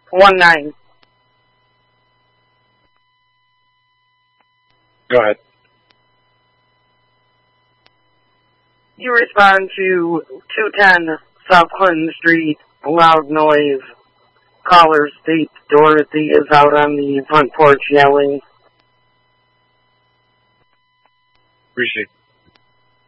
19. Go ahead. You respond to 210 South Clinton Street, loud noise. Caller states Dorothy is out on the front porch yelling. Appreciate it.